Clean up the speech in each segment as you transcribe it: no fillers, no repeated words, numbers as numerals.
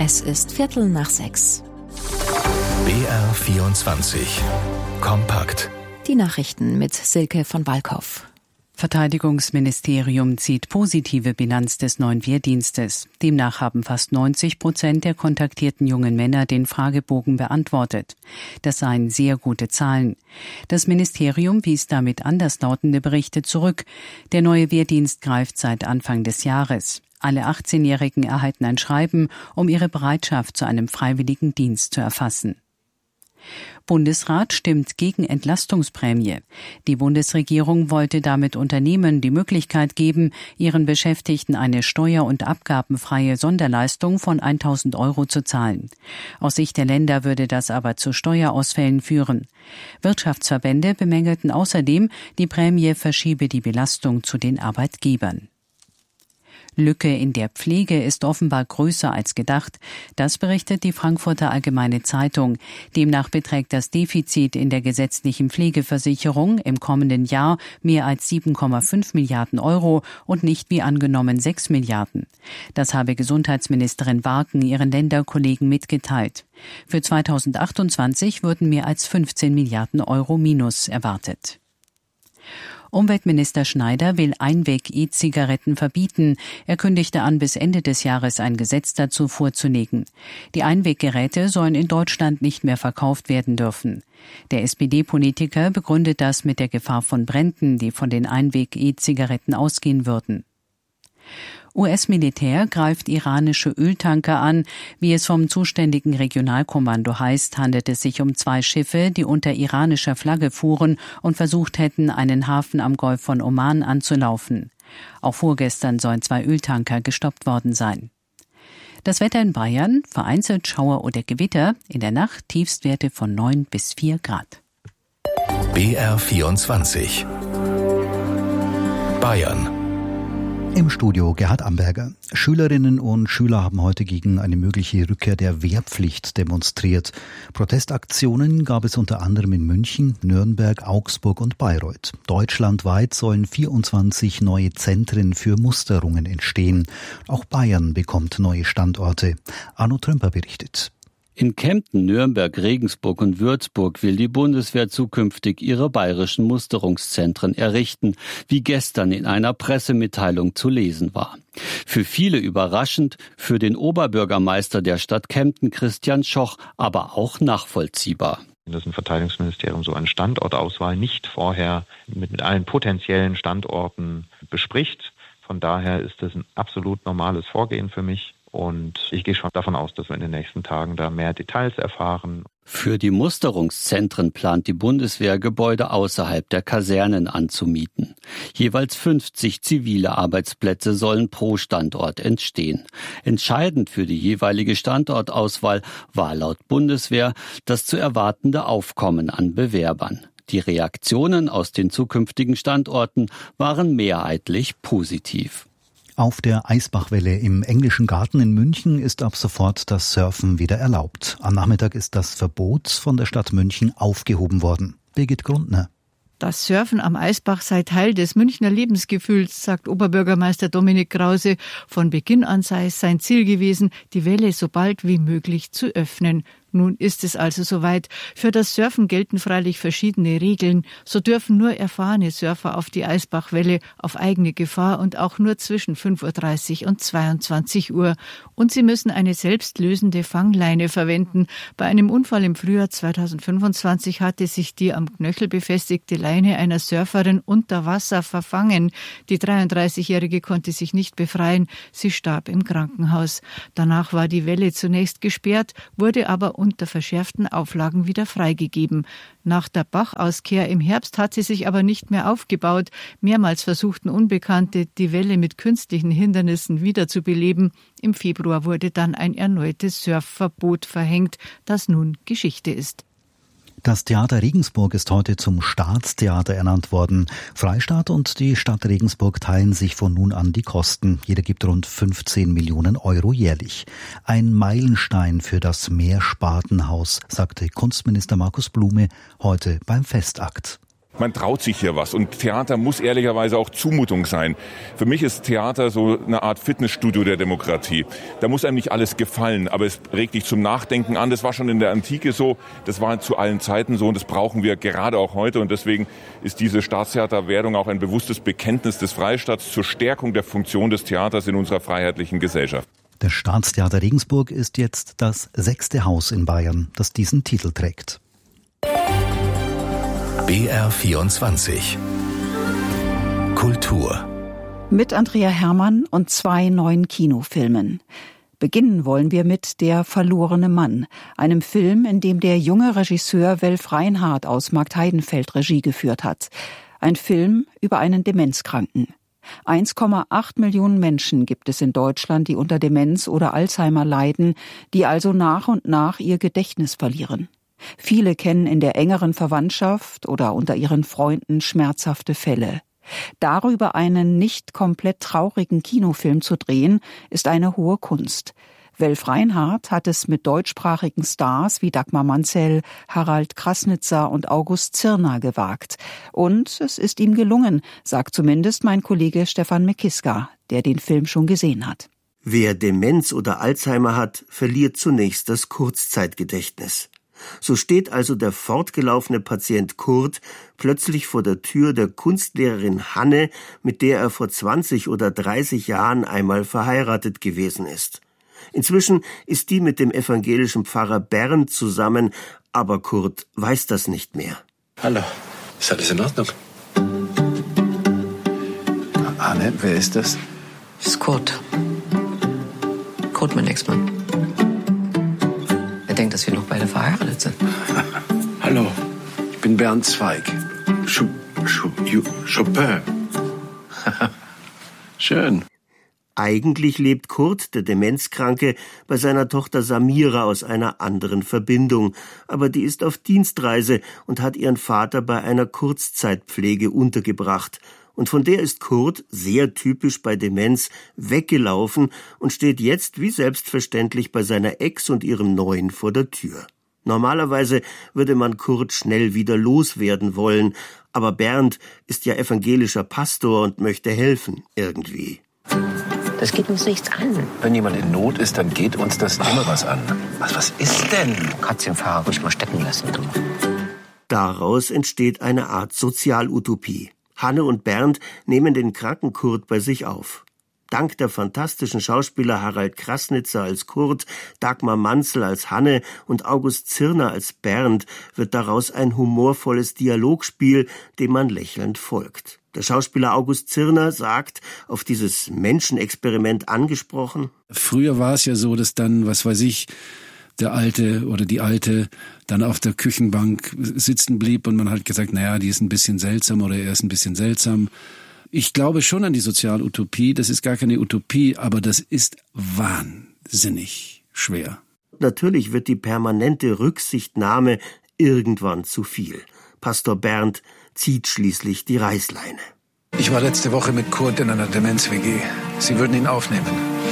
Es ist 5:45. BR24 Kompakt. Die Nachrichten mit Silke von Walkhoff. Verteidigungsministerium zieht positive Bilanz des neuen Wehrdienstes. Demnach haben fast 90% der kontaktierten jungen Männer den Fragebogen beantwortet. Das seien sehr gute Zahlen. Das Ministerium wies damit anderslautende Berichte zurück. Der neue Wehrdienst greift seit Anfang des Jahres. Alle 18-Jährigen erhalten ein Schreiben, um ihre Bereitschaft zu einem freiwilligen Dienst zu erfassen. Bundesrat stimmt gegen Entlastungsprämie. Die Bundesregierung wollte damit Unternehmen die Möglichkeit geben, ihren Beschäftigten eine steuer- und abgabenfreie Sonderleistung von 1.000 € zu zahlen. Aus Sicht der Länder würde das aber zu Steuerausfällen führen. Wirtschaftsverbände bemängelten außerdem, die Prämie verschiebe die Belastung zu den Arbeitgebern. Lücke in der Pflege ist offenbar größer als gedacht. Das berichtet die Frankfurter Allgemeine Zeitung. Demnach beträgt das Defizit in der gesetzlichen Pflegeversicherung im kommenden Jahr mehr als 7,5 Milliarden € und nicht wie angenommen 6 Milliarden. Das habe Gesundheitsministerin Barken ihren Länderkollegen mitgeteilt. Für 2028 würden mehr als 15 Milliarden € Minus erwartet. Umweltminister Schneider will Einweg-E-Zigaretten verbieten. Er kündigte an, bis Ende des Jahres ein Gesetz dazu vorzulegen. Die Einweggeräte sollen in Deutschland nicht mehr verkauft werden dürfen. Der SPD-Politiker begründet das mit der Gefahr von Bränden, die von den Einweg-E-Zigaretten ausgehen würden. US-Militär greift iranische Öltanker an. Wie es vom zuständigen Regionalkommando heißt, handelt es sich um 2 Schiffe, die unter iranischer Flagge fuhren und versucht hätten, einen Hafen am Golf von Oman anzulaufen. Auch vorgestern sollen 2 Öltanker gestoppt worden sein. Das Wetter in Bayern, vereinzelt Schauer oder Gewitter, in der Nacht Tiefstwerte von 9 bis 4 Grad. BR24 Bayern. Im Studio Gerhard Amberger. Schülerinnen und Schüler haben heute gegen eine mögliche Rückkehr der Wehrpflicht demonstriert. Protestaktionen gab es unter anderem in München, Nürnberg, Augsburg und Bayreuth. Deutschlandweit sollen 24 neue Zentren für Musterungen entstehen. Auch Bayern bekommt neue Standorte. Arno Trümper berichtet. In Kempten, Nürnberg, Regensburg und Würzburg will die Bundeswehr zukünftig ihre bayerischen Musterungszentren errichten, wie gestern in einer Pressemitteilung zu lesen war. Für viele überraschend, für den Oberbürgermeister der Stadt Kempten, Christian Schoch, aber auch nachvollziehbar. Dass ein Verteidigungsministerium so eine Standortauswahl nicht vorher mit allen potenziellen Standorten bespricht. Von daher ist das ein absolut normales Vorgehen für mich. Und ich gehe schon davon aus, dass wir in den nächsten Tagen da mehr Details erfahren. Für die Musterungszentren plant die Bundeswehr, Gebäude außerhalb der Kasernen anzumieten. Jeweils 50 zivile Arbeitsplätze sollen pro Standort entstehen. Entscheidend für die jeweilige Standortauswahl war laut Bundeswehr das zu erwartende Aufkommen an Bewerbern. Die Reaktionen aus den zukünftigen Standorten waren mehrheitlich positiv. Auf der Eisbachwelle im Englischen Garten in München ist ab sofort das Surfen wieder erlaubt. Am Nachmittag ist das Verbot von der Stadt München aufgehoben worden. Birgit Grundner. Das Surfen am Eisbach sei Teil des Münchner Lebensgefühls, sagt Oberbürgermeister Dominik Krause. Von Beginn an sei es sein Ziel gewesen, die Welle so bald wie möglich zu öffnen. Nun ist es also soweit. Für das Surfen gelten freilich verschiedene Regeln. So dürfen nur erfahrene Surfer auf die Eisbachwelle auf eigene Gefahr und auch nur zwischen 5:30 Uhr und 22 Uhr. Und sie müssen eine selbstlösende Fangleine verwenden. Bei einem Unfall im Frühjahr 2025 hatte sich die am Knöchel befestigte Leine einer Surferin unter Wasser verfangen. Die 33-Jährige konnte sich nicht befreien. Sie starb im Krankenhaus. Danach war die Welle zunächst gesperrt, wurde aber unter verschärften Auflagen wieder freigegeben. Nach der Bachauskehr im Herbst hat sie sich aber nicht mehr aufgebaut. Mehrmals versuchten Unbekannte, die Welle mit künstlichen Hindernissen wiederzubeleben. Im Februar wurde dann ein erneutes Surfverbot verhängt, das nun Geschichte ist. Das Theater Regensburg ist heute zum Staatstheater ernannt worden. Freistaat und die Stadt Regensburg teilen sich von nun an die Kosten. Jeder gibt rund 15 Millionen € jährlich. Ein Meilenstein für das Mehrspartenhaus, sagte Kunstminister Markus Blume heute beim Festakt. Man traut sich hier was und Theater muss ehrlicherweise auch Zumutung sein. Für mich ist Theater so eine Art Fitnessstudio der Demokratie. Da muss einem nicht alles gefallen, aber es regt dich zum Nachdenken an. Das war schon in der Antike so, das war zu allen Zeiten so und das brauchen wir gerade auch heute. Und deswegen ist diese Staatstheaterwerdung auch ein bewusstes Bekenntnis des Freistaats zur Stärkung der Funktion des Theaters in unserer freiheitlichen Gesellschaft. Das Staatstheater Regensburg ist jetzt das 6. Haus in Bayern, das diesen Titel trägt. BR24 Kultur mit Andrea Herrmann und 2 neuen Kinofilmen. Beginnen wollen wir mit Der verlorene Mann, einem Film, in dem der junge Regisseur Welf Reinhardt aus Marktheidenfeld Regie geführt hat. Ein Film über einen Demenzkranken. 1,8 Millionen Menschen gibt es in Deutschland, die unter Demenz oder Alzheimer leiden, die also nach und nach ihr Gedächtnis verlieren. Viele kennen in der engeren Verwandtschaft oder unter ihren Freunden schmerzhafte Fälle. Darüber einen nicht komplett traurigen Kinofilm zu drehen, ist eine hohe Kunst. Welf Reinhardt hat es mit deutschsprachigen Stars wie Dagmar Manzel, Harald Krasnitzer und August Zirner gewagt. Und es ist ihm gelungen, sagt zumindest mein Kollege Stefan Mekiska, der den Film schon gesehen hat. Wer Demenz oder Alzheimer hat, verliert zunächst das Kurzzeitgedächtnis. So steht also der fortgelaufene Patient Kurt plötzlich vor der Tür der Kunstlehrerin Hanne, mit der er vor 20 oder 30 Jahren einmal verheiratet gewesen ist. Inzwischen ist die mit dem evangelischen Pfarrer Bernd zusammen, aber Kurt weiß das nicht mehr. Hallo, ist alles in Ordnung? Hanne, wer ist das? Das ist Kurt. Kurt, mein Ex-Mann. Er denkt, dass wir noch beide verheiratet sind. Hallo, ich bin Bernd Zweig. Chopin. Schön. Eigentlich lebt Kurt, der Demenzkranke, bei seiner Tochter Samira aus einer anderen Verbindung. Aber die ist auf Dienstreise und hat ihren Vater bei einer Kurzzeitpflege untergebracht. Und von der ist Kurt, sehr typisch bei Demenz, weggelaufen und steht jetzt wie selbstverständlich bei seiner Ex und ihrem Neuen vor der Tür. Normalerweise würde man Kurt schnell wieder loswerden wollen, aber Bernd ist ja evangelischer Pastor und möchte helfen, irgendwie. Das geht uns nichts an. Wenn jemand in Not ist, dann geht uns das immer was an. Was ist denn? Kannst den Fahrer ruhig mal stecken lassen, du. Daraus entsteht eine Art Sozialutopie. Hanne und Bernd nehmen den kranken Kurt bei sich auf. Dank der fantastischen Schauspieler Harald Krasnitzer als Kurt, Dagmar Manzel als Hanne und August Zirner als Bernd wird daraus ein humorvolles Dialogspiel, dem man lächelnd folgt. Der Schauspieler August Zirner sagt, auf dieses Menschenexperiment angesprochen: Früher war es ja so, dass dann, was weiß ich, der Alte oder die Alte dann auf der Küchenbank sitzen blieb und man hat gesagt, naja, die ist ein bisschen seltsam oder er ist ein bisschen seltsam. Ich glaube schon an die Sozialutopie, das ist gar keine Utopie, aber das ist wahnsinnig schwer. Natürlich wird die permanente Rücksichtnahme irgendwann zu viel. Pastor Bernd zieht schließlich die Reißleine. Ich war letzte Woche mit Kurt in einer Demenz-WG. Sie würden ihn aufnehmen.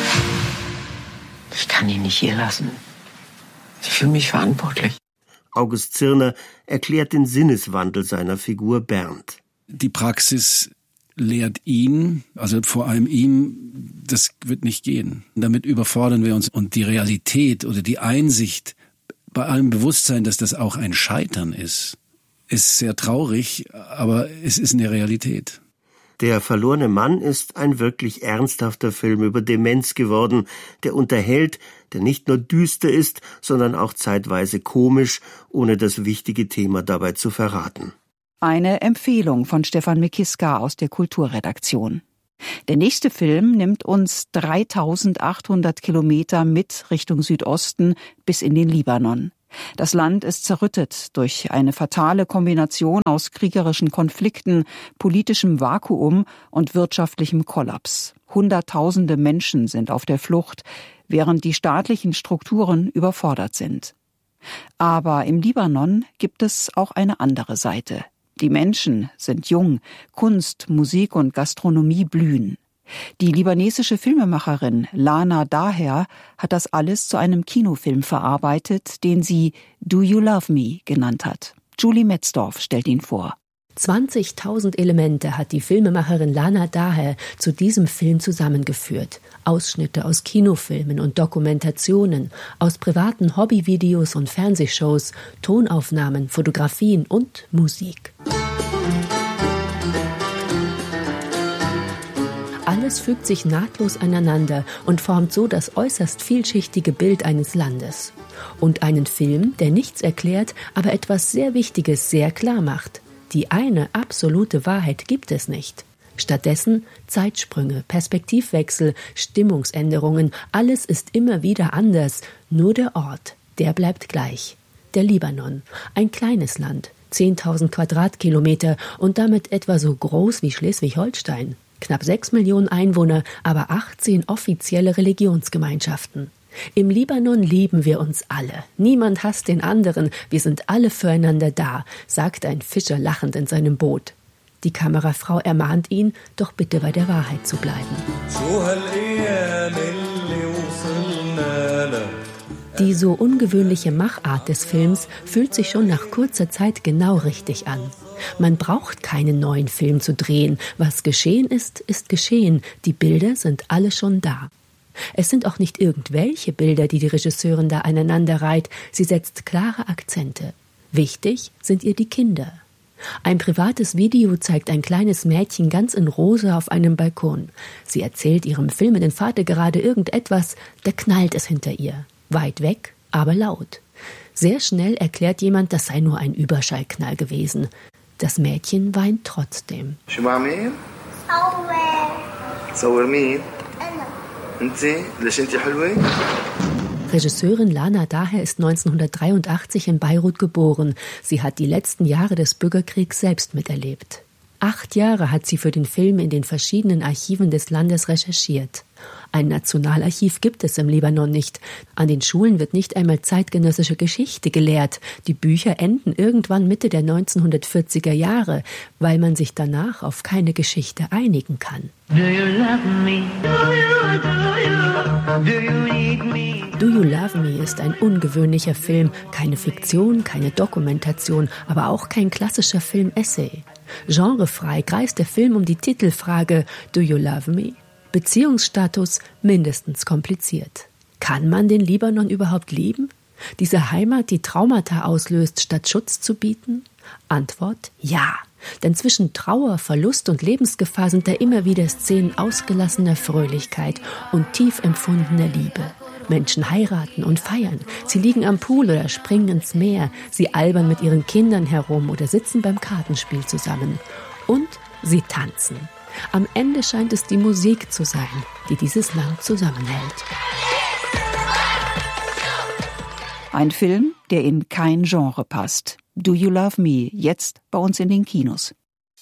Ich kann ihn nicht hier lassen. Ich fühle mich verantwortlich. August Zirner erklärt den Sinneswandel seiner Figur Bernd. Die Praxis lehrt ihn, also vor allem ihm, das wird nicht gehen. Damit überfordern wir uns. Und die Realität oder die Einsicht, bei allem Bewusstsein, dass das auch ein Scheitern ist sehr traurig, aber es ist eine Realität. Der verlorene Mann ist ein wirklich ernsthafter Film über Demenz geworden, der unterhält, der nicht nur düster ist, sondern auch zeitweise komisch, ohne das wichtige Thema dabei zu verraten. Eine Empfehlung von Stefan Mekiska aus der Kulturredaktion. Der nächste Film nimmt uns 3.800 Kilometer mit Richtung Südosten bis in den Libanon. Das Land ist zerrüttet durch eine fatale Kombination aus kriegerischen Konflikten, politischem Vakuum und wirtschaftlichem Kollaps. Hunderttausende Menschen sind auf der Flucht, während die staatlichen Strukturen überfordert sind. Aber im Libanon gibt es auch eine andere Seite. Die Menschen sind jung, Kunst, Musik und Gastronomie blühen. Die libanesische Filmemacherin Lana Daher hat das alles zu einem Kinofilm verarbeitet, den sie Do You Love Me genannt hat. Julie Metzdorf stellt ihn vor. 20.000 Elemente hat die Filmemacherin Lana Daher zu diesem Film zusammengeführt. Ausschnitte aus Kinofilmen und Dokumentationen, aus privaten Hobbyvideos und Fernsehshows, Tonaufnahmen, Fotografien und Musik. Alles fügt sich nahtlos aneinander und formt so das äußerst vielschichtige Bild eines Landes. Und einen Film, der nichts erklärt, aber etwas sehr Wichtiges sehr klar macht. Die eine absolute Wahrheit gibt es nicht. Stattdessen Zeitsprünge, Perspektivwechsel, Stimmungsänderungen, alles ist immer wieder anders. Nur der Ort, der bleibt gleich. Der Libanon, ein kleines Land, 10.000 Quadratkilometer und damit etwa so groß wie Schleswig-Holstein. Knapp 6 Millionen Einwohner, aber 18 offizielle Religionsgemeinschaften. Im Libanon lieben wir uns alle. Niemand hasst den anderen. Wir sind alle füreinander da, sagt ein Fischer lachend in seinem Boot. Die Kamerafrau ermahnt ihn, doch bitte bei der Wahrheit zu bleiben. Die so ungewöhnliche Machart des Films fühlt sich schon nach kurzer Zeit genau richtig an. Man braucht keinen neuen Film zu drehen. Was geschehen ist, ist geschehen. Die Bilder sind alle schon da. Es sind auch nicht irgendwelche Bilder, die die Regisseurin da aneinander reiht. Sie setzt klare Akzente. Wichtig sind ihr die Kinder. Ein privates Video zeigt ein kleines Mädchen ganz in Rosa auf einem Balkon. Sie erzählt ihrem filmenden Vater gerade irgendetwas, da knallt es hinter ihr. Weit weg, aber laut. Sehr schnell erklärt jemand, das sei nur ein Überschallknall gewesen. Das Mädchen weint trotzdem. Regisseurin Lana Daher ist 1983 in Beirut geboren. Sie hat die letzten Jahre des Bürgerkriegs selbst miterlebt. 8 Jahre hat sie für den Film in den verschiedenen Archiven des Landes recherchiert. Ein Nationalarchiv gibt es im Libanon nicht. An den Schulen wird nicht einmal zeitgenössische Geschichte gelehrt. Die Bücher enden irgendwann Mitte der 1940er Jahre, weil man sich danach auf keine Geschichte einigen kann. Do You Love Me ist ein ungewöhnlicher Film, keine Fiktion, keine Dokumentation, aber auch kein klassischer Film-Essay. Genrefrei kreist der Film um die Titelfrage Do You Love Me? Beziehungsstatus mindestens kompliziert. Kann man den Libanon überhaupt lieben? Diese Heimat, die Traumata auslöst, statt Schutz zu bieten? Antwort: ja. Denn zwischen Trauer, Verlust und Lebensgefahr sind da immer wieder Szenen ausgelassener Fröhlichkeit und tief empfundener Liebe. Menschen heiraten und feiern. Sie liegen am Pool oder springen ins Meer. Sie albern mit ihren Kindern herum oder sitzen beim Kartenspiel zusammen. Und sie tanzen. Am Ende scheint es die Musik zu sein, die dieses Land zusammenhält. Ein Film, der in kein Genre passt. Do You Love Me, jetzt bei uns in den Kinos.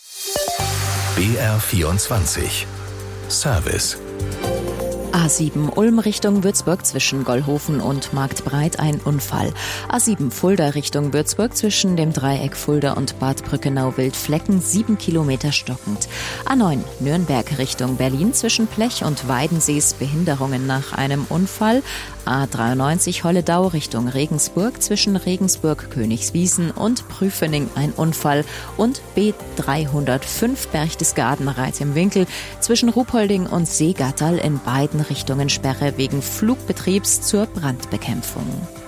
BR24 Service. A7 Ulm Richtung Würzburg zwischen Gollhofen und Marktbreit ein Unfall. A7 Fulda Richtung Würzburg zwischen dem Dreieck Fulda und Bad Brückenau-Wildflecken 7 Kilometer stockend. A9 Nürnberg Richtung Berlin zwischen Plech und Weidensees Behinderungen nach einem Unfall. A93 Holledau Richtung Regensburg zwischen Regensburg-Königswiesen und Prüfening ein Unfall und B305 Berchtesgaden-Reiz im Winkel zwischen Ruhpolding und Seegatterl in beiden Richtungen Sperre wegen Flugbetriebs zur Brandbekämpfung.